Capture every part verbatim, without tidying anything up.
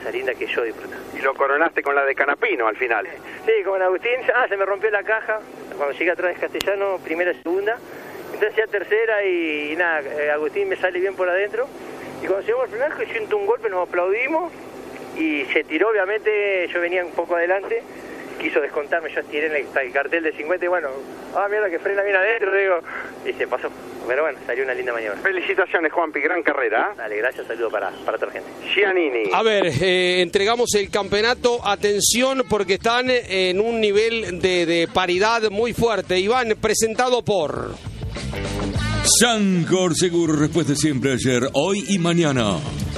cosas lindas que yo disfruto. Y lo coronaste con la de Canapino al final. Sí, con Agustín, ah, se me rompió la caja, cuando llegué atrás de Castellano, primera y segunda, entonces ya tercera y, y nada, eh, Agustín me sale bien por adentro, y cuando llegamos al final, que siento un golpe, nos aplaudimos, y se tiró, obviamente, yo venía un poco adelante, quiso descontarme, yo estiré en el, el cartel de cincuenta y bueno, ah, mierda que frena bien adentro, digo, y se pasó. Pero bueno, salió una linda maniobra. Felicitaciones, Juanpi, gran carrera. ¿eh? Dale, gracias, saludo para, para toda la gente. Giannini. A ver, eh, entregamos el campeonato, atención, porque están en un nivel de, de paridad muy fuerte. Iván, presentado por... Sancor Seguro, respuesta siempre ayer, hoy y mañana.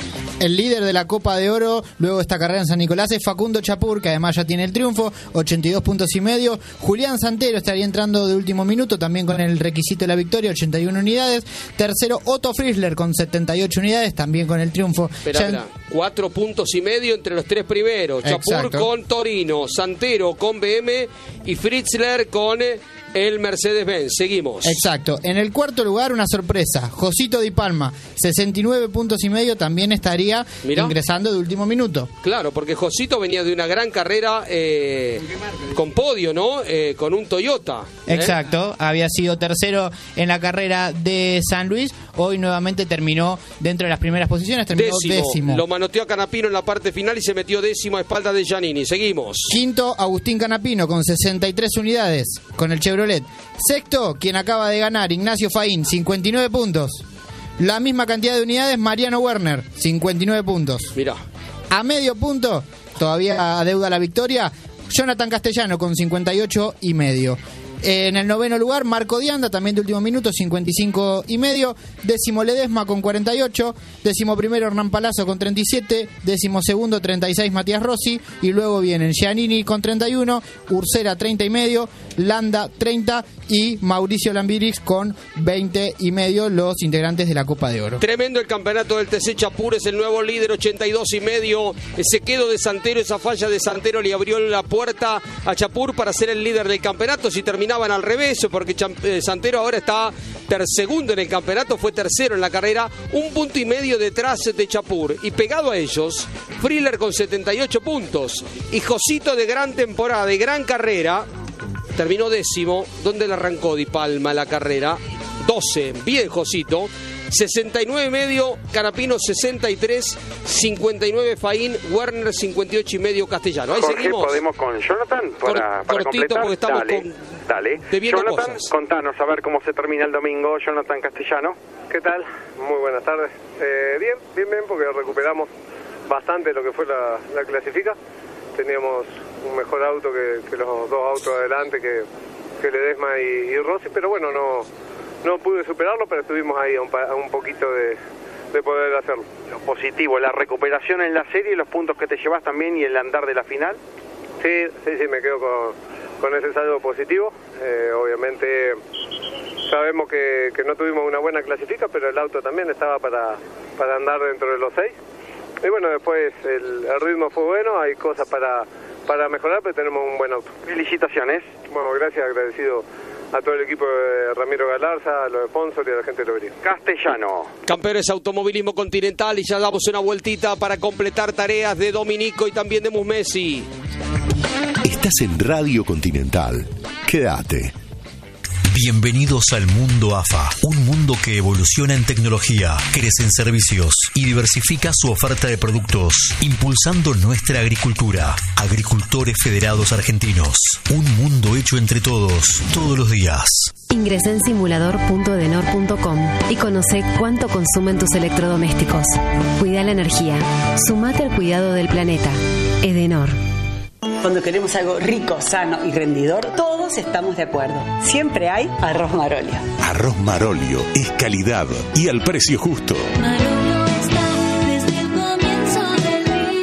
El líder de la Copa de Oro luego de esta carrera en San Nicolás es Facundo Chapur, que además ya tiene el triunfo, ochenta y dos puntos y medio. Julián Santero estaría entrando de último minuto, también con el requisito de la victoria, ochenta y una unidades. Tercero, Otto Frizzler con setenta y ocho unidades, también con el triunfo. Espera, ya... espera. Cuatro puntos y medio entre los tres primeros. Chapur Exacto. con Torino, Santero con B M y Frizzler con el Mercedes-Benz. Seguimos. Exacto. En el cuarto lugar, una sorpresa. Josito Di Palma, sesenta y nueve puntos y medio, también estaría Mirá. ingresando de último minuto. Claro, porque Josito venía de una gran carrera eh, con podio, ¿no? Eh, con un Toyota. ¿eh? Exacto. Había sido tercero en la carrera de San Luis. Hoy nuevamente terminó dentro de las primeras posiciones. Terminó décimo. décimo. Lo manoteó a Canapino en la parte final y se metió décimo a espalda de Giannini. Seguimos. Quinto, Agustín Canapino con sesenta y tres unidades con el Chevrolet. Sexto, quien acaba de ganar, Ignacio Faín, cincuenta y nueve puntos. La misma cantidad de unidades, Mariano Werner, cincuenta y nueve puntos. Mirá. A medio punto, todavía adeuda la victoria, Jonathan Castellano con cincuenta y ocho y medio. En el noveno lugar, Marco Dianda, también de último minuto, cincuenta y cinco y medio. Décimo, Ledesma con cuarenta y ocho. Décimo primero, Hernán Palazzo con treinta y siete. Décimo segundo, treinta y seis, Matías Rossi. Y luego vienen Giannini con treinta y uno. Ursera, treinta y medio. Landa, treinta. Y Mauricio Lambirix con veinte y medio, los integrantes de la Copa de Oro. Tremendo el campeonato del T C. Chapur es el nuevo líder, ochenta y dos y medio. Ese quedo de Santero, esa falla de Santero le abrió la puerta a Chapur para ser el líder del campeonato. Si terminaban al revés, porque Santero ahora está ter segundo en el campeonato, fue tercero en la carrera, un punto y medio detrás de Chapur. Y pegado a ellos, Frizzler con setenta y ocho puntos. Y Josito, de gran temporada, de gran carrera, terminó décimo. ¿Dónde le arrancó Di Palma la carrera? doce. Bien, Josito. sesenta y nueve y medio, Canapino sesenta y tres, cincuenta y nueve Faín, Werner cincuenta y ocho y medio, Castellano. Ahí Jorge, seguimos. ¿podemos con Jonathan para, Cor para cortito, completar? porque estamos Dale, con... dale. debiendo Jonathan, cosas. Contanos a ver cómo se termina el domingo. Jonathan Castellano. ¿Qué tal? Muy buenas tardes. Eh, bien, bien, bien, porque recuperamos bastante lo que fue la, la clasifica. Teníamos un mejor auto que, que los dos autos adelante, que, que Ledesma y, y Rossi, pero bueno, no... No pude superarlo, pero estuvimos ahí a un, a un poquito de, de poder hacerlo. Lo positivo, la recuperación en la serie, los puntos que te llevas también y el andar de la final. Sí, sí, sí, me quedo con, con ese saldo positivo. Eh, obviamente sabemos que, que no tuvimos una buena clasifica, pero el auto también estaba para, para andar dentro de los seis. Y bueno, después el, el ritmo fue bueno, hay cosas para, para mejorar, pero tenemos un buen auto. Felicitaciones. Bueno, gracias, agradecido a todo el equipo de Ramiro Galarza, a los sponsors y a la gente de Lobería. Castellano. Campeones Automovilismo Continental, y ya damos una vueltita para completar tareas de Dominico y también de Musmesi. Estás en Radio Continental. Quédate. Bienvenidos al mundo A F A, un mundo que evoluciona en tecnología, crece en servicios y diversifica su oferta de productos, impulsando nuestra agricultura. Agricultores Federados Argentinos, un mundo hecho entre todos, todos los días. Ingresa en simulador punto edenor punto com y conoce cuánto consumen tus electrodomésticos. Cuida la energía. Sumate al cuidado del planeta. Edenor. Cuando queremos algo rico, sano y rendidor, todos estamos de acuerdo. Siempre hay Arroz Marolio. Arroz Marolio es calidad y al precio justo. Marolio está desde el comienzo del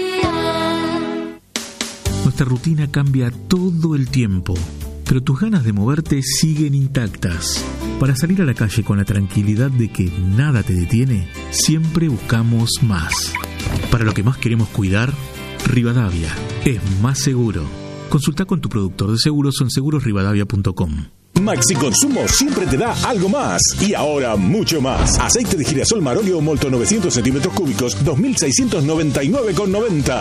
día. Nuestra rutina cambia todo el tiempo, pero tus ganas de moverte siguen intactas. Para salir a la calle con la tranquilidad de que nada te detiene, siempre buscamos más. Para lo que más queremos cuidar, Rivadavia es más seguro. Consulta con tu productor de seguros en seguros rivadavia punto com. Maxi Consumo siempre te da algo más. Y ahora mucho más. Aceite de girasol Marolio Molto novecientos centímetros cúbicos, dos mil seiscientos noventa y nueve con noventa.